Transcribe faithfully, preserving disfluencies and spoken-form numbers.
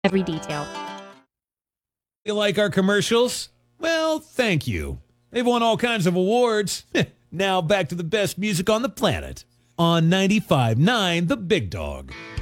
every detail. You like our commercials? Well, thank you. They've won all kinds of awards. Now back to the best music on the planet on ninety-five point nine The Big Dog.